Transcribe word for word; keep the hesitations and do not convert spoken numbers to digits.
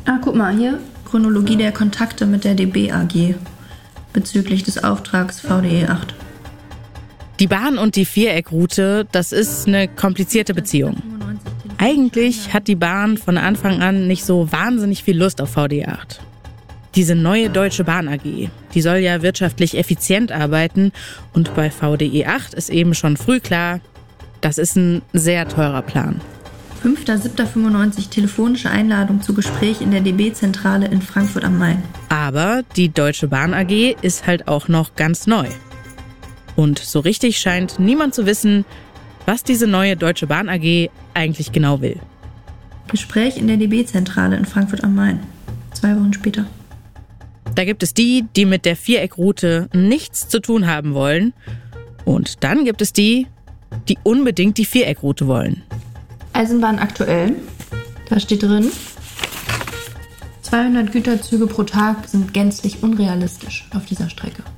Ah, guck mal, hier Chronologie der Kontakte mit der D B A G bezüglich des Auftrags V D E acht. Die Bahn und die Viereckroute, das ist eine komplizierte Beziehung. Eigentlich hat die Bahn von Anfang an nicht so wahnsinnig viel Lust auf V D E acht. Diese neue Deutsche Bahn A G, die soll ja wirtschaftlich effizient arbeiten und bei V D E acht ist eben schon früh klar, das ist ein sehr teurer Plan. fünfter siebter fünfundneunzig telefonische Einladung zu Gespräch in der D B-Zentrale in Frankfurt am Main. Aber die Deutsche Bahn A G ist halt auch noch ganz neu. Und so richtig scheint niemand zu wissen, was diese neue Deutsche Bahn A G eigentlich genau will. Gespräch in der D B-Zentrale in Frankfurt am Main. Zwei Wochen später. Da gibt es die, die mit der Viereckroute nichts zu tun haben wollen. Und dann gibt es die, die unbedingt die Viereckroute wollen. Eisenbahn aktuell. Da steht drin, zweihundert Güterzüge pro Tag sind gänzlich unrealistisch auf dieser Strecke.